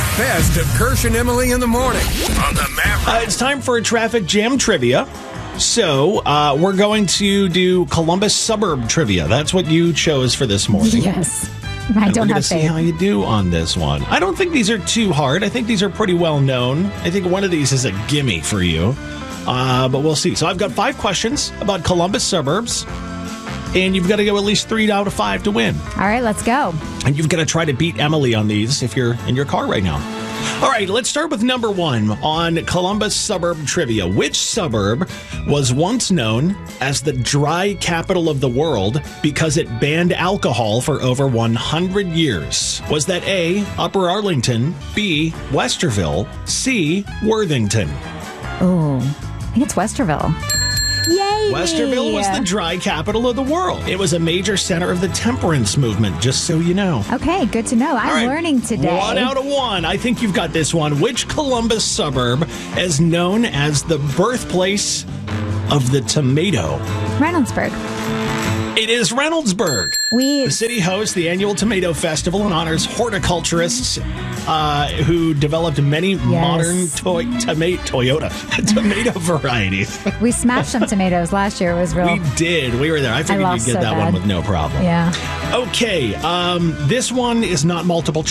Best of Kirsch and Emily in the morning on the Maverick. It's time for a traffic jam trivia. So we're going to do Columbus suburb trivia. That's what you chose for this morning. Yes. I don't have see faith. how you do on this one. I don't think these are too hard. I think these are pretty well known. I think one of these is a gimme for you. But we'll see. So I've got 5 questions about Columbus suburbs. And you've got to go at least 3 out of 5 to win. All right, let's go. And you've got to try to beat Emily on these if you're in your car right now. All right, let's start with number 1 on Columbus suburb trivia. Which suburb was once known as the dry capital of the world because it banned alcohol for over 100 years? Was that A, Upper Arlington, B, Westerville, C, Worthington? Oh, I think it's Westerville. Yay! Westerville was the dry capital of the world. It was a major center of the temperance movement, just so you know. Okay, good to know. I'm learning today. 1 out of 1. I think you've got this one. Which Columbus suburb is known as the birthplace of the tomato? Reynoldsburg. It is Reynoldsburg. The city hosts the annual Tomato Festival and honors horticulturists who developed many modern tomato varieties. We smashed some tomatoes last year. It was real. We did. We were there. I figured you'd get that one with no problem. Yeah. Okay. This one is not multiple choice.